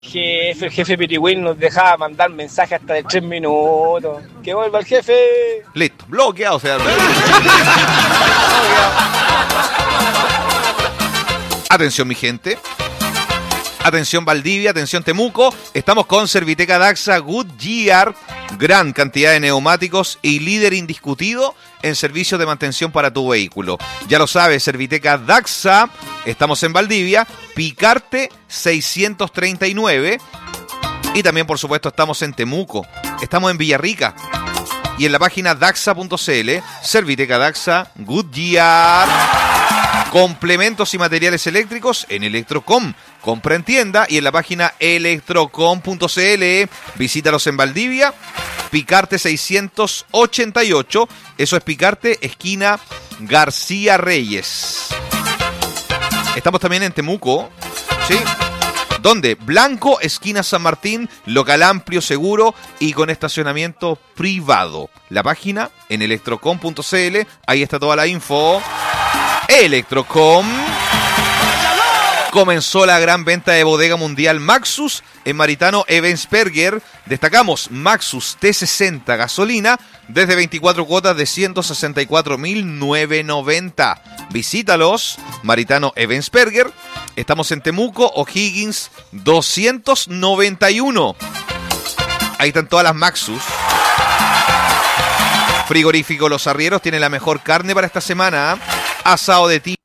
El jefe Piriwin nos dejaba mandar mensajes hasta de 3 minutos. ¡Que vuelva el jefe! Listo, bloqueado, o sea. Atención, mi gente. Atención, Valdivia, atención, Temuco. Estamos con Serviteca Daxa Goodyear. Gran cantidad de neumáticos y líder indiscutido en servicios de mantención para tu vehículo. Ya lo sabes, Serviteca Daxa. Estamos en Valdivia, Picarte 639. Y también, por supuesto, estamos en Temuco. Estamos en Villarrica. Y en la página daxa.cl, Serviteca Daxa Goodyear. Complementos y materiales eléctricos en Electrocom. Compra en tienda y en la página electrocom.cl. Visítalos en Valdivia, Picarte 688. Eso es Picarte, esquina García Reyes. Estamos también en Temuco, ¿sí? ¿Dónde? Blanco, esquina San Martín, local amplio, seguro y con estacionamiento privado. La página en electrocom.cl, ahí está toda la info. Electrocom. Comenzó la gran venta de bodega mundial Maxus en Maritano Ebensperger. Destacamos Maxus T60 gasolina desde 24 cuotas de 164.990. Visítalos, Maritano Ebensperger. Estamos en Temuco, O'Higgins 291. Ahí están todas las Maxus. Frigorífico Los Arrieros tiene la mejor carne para esta semana. Asado de tiro.